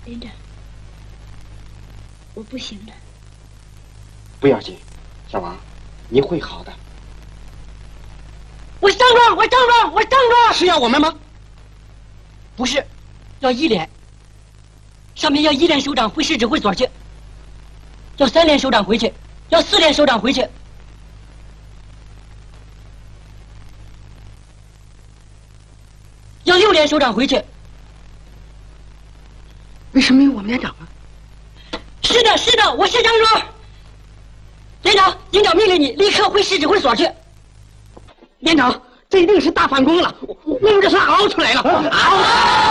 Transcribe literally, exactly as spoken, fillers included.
连长，我不行了。 不要紧，小王，你会好的。 我上庄，我上庄，我上庄。 是要我们吗？ 不是，要一连。上面要一连首长回市指挥所去，要三连首长回去，要四连首长回去。要六连首长回去。 为什么有我们连长啊？ 是的，是的，我是张庄。连长，营长命令你立刻回市指挥所去。 连长，这一定是大反攻了，我们这算熬出来了。熬